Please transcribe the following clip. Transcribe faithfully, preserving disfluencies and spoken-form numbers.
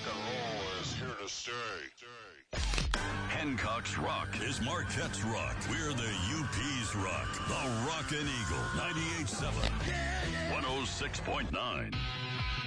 and roll is here to stay. Hancock's Rock is Marquette's Rock. We're the U P's Rock. The Rockin' Eagle, ninety-eight point seven, one oh six point nine.